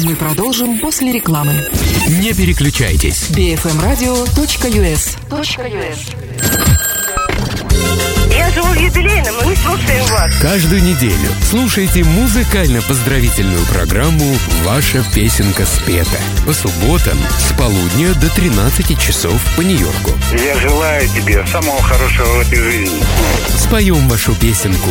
Мы продолжим после рекламы. Не переключайтесь. bfmradio.us. Я живу в юбилейном, мы не слушаем вас. Каждую неделю слушайте музыкально-поздравительную программу «Ваша песенка спета» по субботам с полудня до 13 часов по Нью-Йорку. Я желаю тебе самого хорошего в этой жизни. Споем вашу песенку